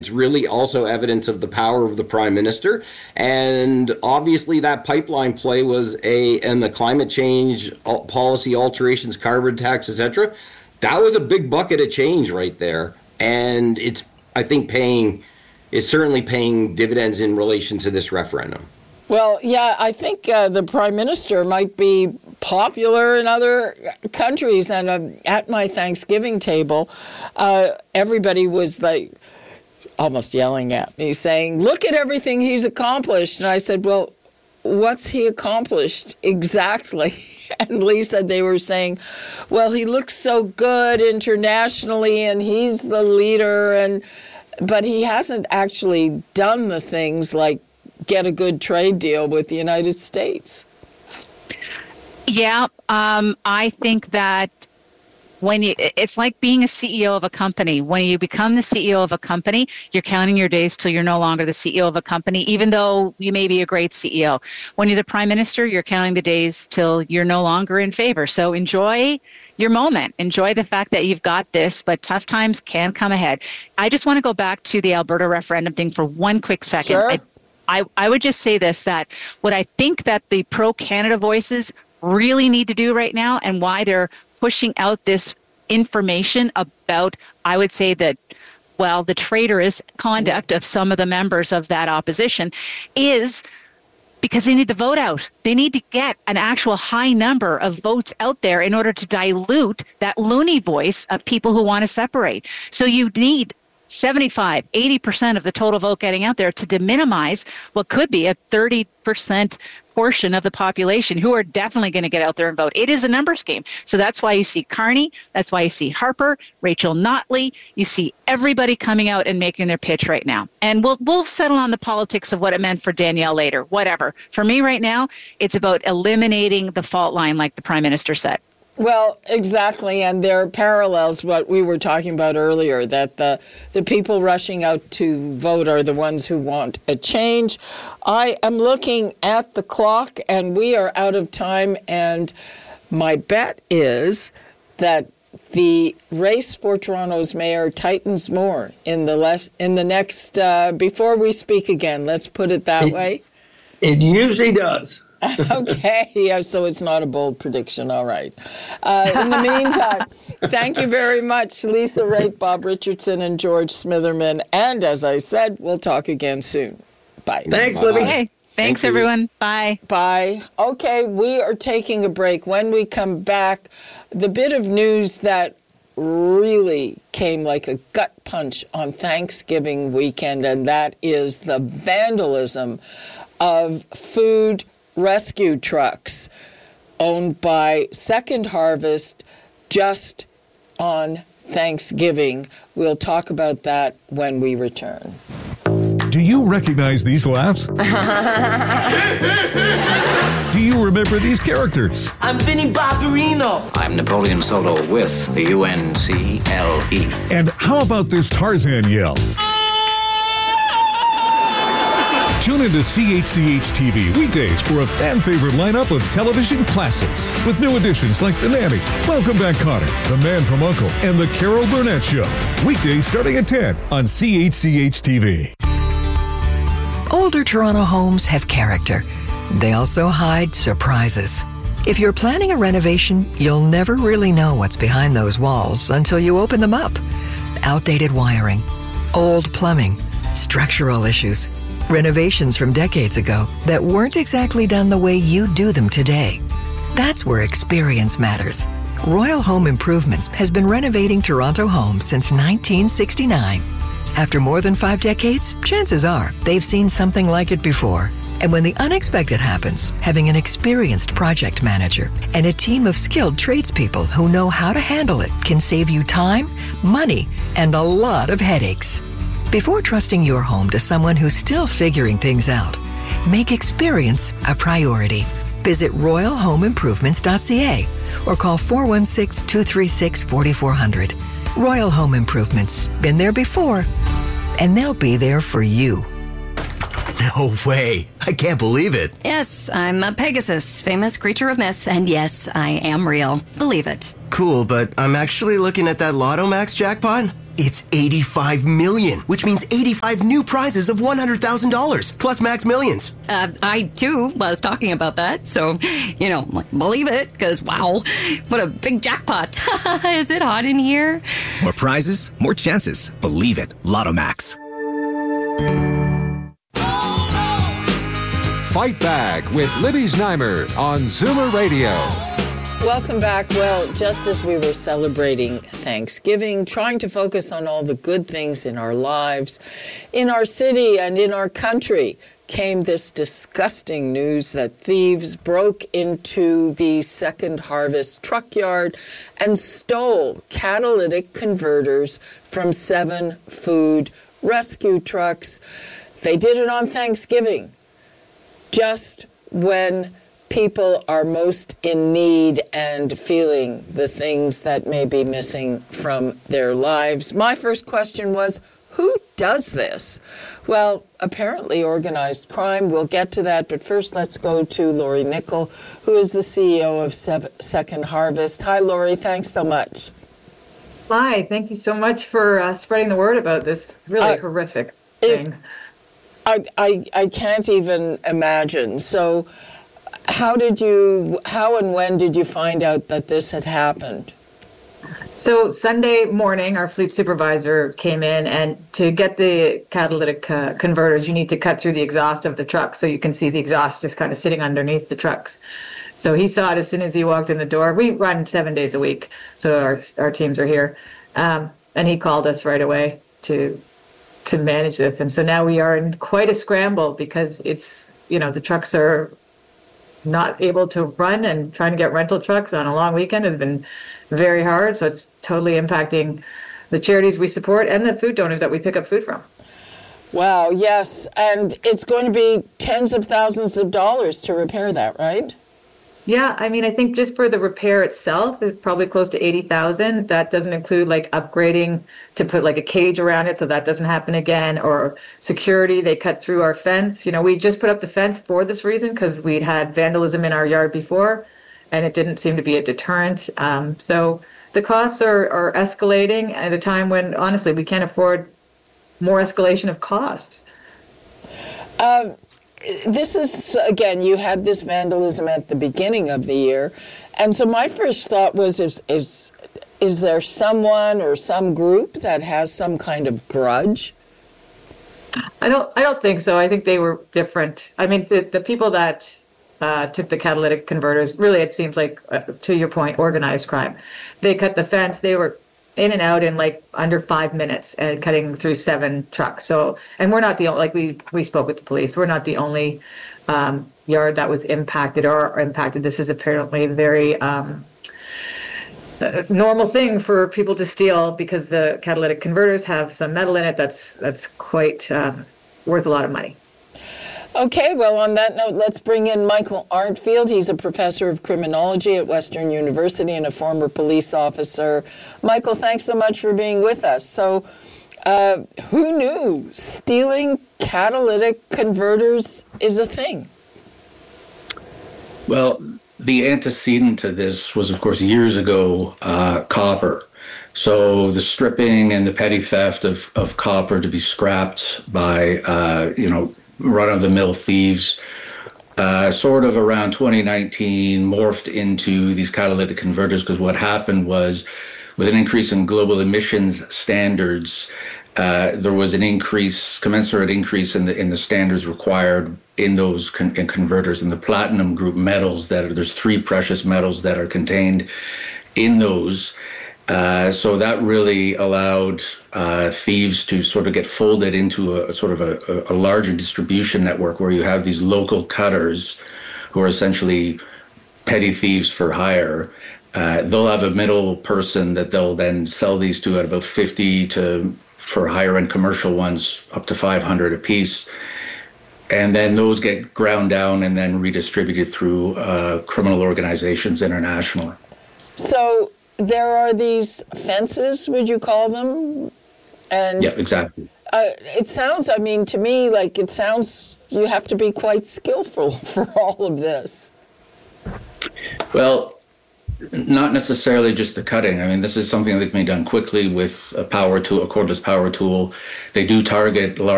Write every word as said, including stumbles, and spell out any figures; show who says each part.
Speaker 1: It's really also evidence of the power of the Prime Minister. And obviously that pipeline play was a, and the climate change policy alterations, carbon tax, et cetera, that was a big bucket of change right there. And it's, I think, paying, it's certainly paying dividends in relation to this referendum.
Speaker 2: Well, yeah, I think uh, the Prime Minister might be popular in other countries. And uh, at my Thanksgiving table, uh, everybody was like almost yelling at me, saying, look at everything he's accomplished. And I said, well, what's he accomplished exactly? And Lee said they were saying, well, he looks so good internationally and he's the leader, and but he hasn't actually done the things like get a good trade deal with the United States.
Speaker 3: Yeah, um, I think that when you, it's like being a C E O of a company. When you become the C E O of a company, you're counting your days till you're no longer the C E O of a company, even though you may be a great C E O. When you're the Prime Minister, you're counting the days till you're no longer in favor. So enjoy your moment. Enjoy the fact that you've got this, but tough times can come ahead. I just want to go back to the Alberta referendum thing for one quick second.
Speaker 2: Sure.
Speaker 3: I, I, I would just say this, that what I think that the pro-Canada voices really need to do right now, and why they're pushing out this information about, I would say that, well, the traitorous conduct of some of the members of that opposition, is because they need the vote out. They need to get an actual high number of votes out there in order to dilute that loony voice of people who want to separate. So you need seventy-five, eighty percent of the total vote getting out there to deminimize what could be a thirty percent portion of the population who are definitely going to get out there and vote. It is a numbers game. So that's why you see Carney, that's why you see Harper, Rachel Notley, you see everybody coming out and making their pitch right now. And we'll we'll settle on the politics of what it meant for Danielle later, whatever. For me right now, it's about eliminating the fault line, like the Prime Minister said.
Speaker 2: Well, exactly, and there are parallels what we were talking about earlier, that the the people rushing out to vote are the ones who want a change. I am looking at the clock, and we are out of time, and my bet is that the race for Toronto's mayor tightens more in the left, in the next, uh, before we speak again, let's put it that
Speaker 4: it,
Speaker 2: way.
Speaker 4: It usually does.
Speaker 2: Okay, yeah, so it's not a bold prediction. All right. Uh, in the meantime, thank you very much, Lisa Raitt, Bob Richardson, and George Smitherman. And as I said, we'll talk again soon. Bye.
Speaker 4: Thanks,
Speaker 1: Bye.
Speaker 4: Libby.
Speaker 3: Okay. Thanks, Thank everyone. Bye.
Speaker 2: Bye. Okay, we are taking a break. When we come back, the bit of news that really came like a gut punch on Thanksgiving weekend, and that is the vandalism of food rescue trucks owned by Second Harvest just on Thanksgiving. We'll talk about that when we return.
Speaker 5: Do you recognize these laughs? Do you remember these characters?
Speaker 6: I'm Vinnie Barbarino.
Speaker 7: I'm Napoleon Soto with the U N C L E.
Speaker 5: And how about this Tarzan yell? Tune into C H C H T V weekdays for a fan-favorite lineup of television classics with new additions like The Nanny, Welcome Back Kotter, The Man from U N C L E, and The Carol Burnett Show. Weekdays starting at ten on C H C H T V.
Speaker 8: Older Toronto homes have character. They also hide surprises. If you're planning a renovation, you'll never really know what's behind those walls until you open them up. Outdated wiring, old plumbing, structural issues, renovations from decades ago that weren't exactly done the way you do them today. That's where experience matters. Royal Home Improvements has been renovating Toronto homes since nineteen sixty-nine. After more than five decades, chances are they've seen something like it before. And when the unexpected happens, having an experienced project manager and a team of skilled tradespeople who know how to handle it can save you time, money, and a lot of headaches. Before trusting your home to someone who's still figuring things out, make experience a priority. Visit royal home improvements dot c a or call four one six, two three six, four four zero zero. Royal Home Improvements. Been there before, and they'll be there for you.
Speaker 9: No way. I can't believe it.
Speaker 10: Yes, I'm a Pegasus, famous creature of myth, and yes, I am real. Believe it.
Speaker 9: Cool, but I'm actually looking at that Lotto Max jackpot. It's eighty-five million, which means eighty-five new prizes of one hundred thousand dollars, plus Max Millions.
Speaker 10: Uh, I, too, was talking about that. So, you know, believe it, because, wow, what a big jackpot. Is it hot in here?
Speaker 11: More prizes, more chances. Believe it. Lotto Max.
Speaker 12: Fight Back with Libby Znaimer on Zoomer Radio.
Speaker 2: Welcome back. Well, just as we were celebrating Thanksgiving, trying to focus on all the good things in our lives, in our city and in our country, came this disgusting news that thieves broke into the Second Harvest truck yard and stole catalytic converters from seven food rescue trucks. They did it on Thanksgiving, just when people are most in need and feeling the things that may be missing from their lives. My first question was, who does this? Well, apparently organized crime. We'll get to that, but first let's go to Lori Nickel, who is the C E O of Second Harvest. Hi, Lori. Thanks so much.
Speaker 13: Hi. Thank you so much for uh, spreading the word about this really uh, horrific thing.
Speaker 2: It, I, I, I can't even imagine. So how did you, how and when did you find out that this had happened?
Speaker 13: So Sunday morning, our fleet supervisor came in, and to get the catalytic uh, converters, you need to cut through the exhaust of the truck. So you can see the exhaust just kind of sitting underneath the trucks. So he saw it as soon as he walked in the door. We run seven days a week, so our our teams are here. Um, and he called us right away to to manage this. And so now we are in quite a scramble because it's, you know, the trucks are not able to run, and trying to get rental trucks on a long weekend has been very hard. So it's totally impacting the charities we support and the food donors that we pick up food from.
Speaker 2: Wow, yes. And it's going to be tens of thousands of dollars to repair that, right?
Speaker 13: Yeah, I mean, I think just for the repair itself, it's probably close to eighty thousand. That doesn't include like upgrading to put like a cage around it so that doesn't happen again, or security. They cut through our fence. You know, we just put up the fence for this reason because we'd had vandalism in our yard before, and it didn't seem to be a deterrent. Um, so the costs are, are escalating at a time when, honestly, we can't afford more escalation of costs.
Speaker 2: Um. This is, again, you had this vandalism at the beginning of the year. And so my first thought was, is is, is there someone or some group that has some kind of grudge?
Speaker 13: I don't I don't think so. I think they were different. I mean, the, the people that uh, took the catalytic converters, really, it seems like, uh, to your point, organized crime. They cut the fence. They were in and out in like under five minutes and cutting through seven trucks. So, and we're not the only, like we, we spoke with the police, we're not the only um, yard that was impacted or impacted. This is apparently a very um, uh, normal thing for people to steal because the catalytic converters have some metal in it that's, that's quite um, worth a lot of money.
Speaker 2: Okay, well, on that note, let's bring in Michael Arntfield. He's a professor of criminology at Western University and a former police officer. Michael, thanks so much for being with us. So, uh, who knew stealing catalytic converters is a thing?
Speaker 14: Well, the antecedent to this was, of course, years ago, uh, copper. So the stripping and the petty theft of, of copper to be scrapped by, uh, you know, run-of-the-mill thieves, uh, sort of around twenty nineteen, morphed into these catalytic converters because what happened was, with an increase in global emissions standards, uh, there was an increase, commensurate increase in the in the standards required in those con- in converters, in the platinum group metals. That are, there's three precious metals that are contained in those. Uh, so that really allowed uh, thieves to sort of get folded into a, a sort of a, a larger distribution network where you have these local cutters who are essentially petty thieves for hire. Uh, they'll have a middle person that they'll then sell these to at about fifty to, for higher end commercial ones, up to five hundred a piece. And then those get ground down and then redistributed through uh, criminal organizations internationally.
Speaker 2: So there are these fences, would you call them? And
Speaker 14: yeah, exactly.
Speaker 2: Uh, it sounds, I mean, to me, like it sounds you have to be quite skillful for all of this.
Speaker 14: Well, not necessarily just the cutting. I mean, this is something that can be done quickly with a power tool, a cordless power tool. They do target large